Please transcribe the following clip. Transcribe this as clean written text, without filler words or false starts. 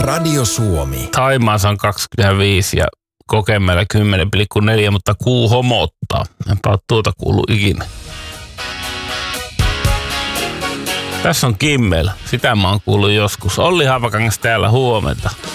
Radio Suomi. Thaimaassa on 25 ja Kokemäellä 10,4, mutta kuu homottaa. Enpä ole tuota kuullut ikinä. Tässä on Kimmel. Sitä mä oon kuullut joskus. Olli Havakangas täällä, huomenta.